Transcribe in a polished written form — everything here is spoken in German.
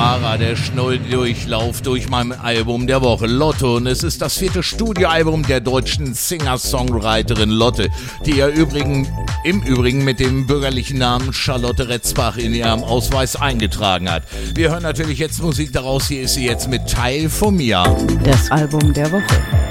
wahrer, der Schnelldurchlauf durch mein Album der Woche, Lotte. Und es ist das 4. Studioalbum der deutschen Singer-Songwriterin Lotte, die im Übrigen mit dem bürgerlichen Namen Charlotte Retzbach in ihrem Ausweis eingetragen hat. Wir hören natürlich jetzt Musik daraus. Hier ist sie jetzt mit Teil von mir. Das Album der Woche.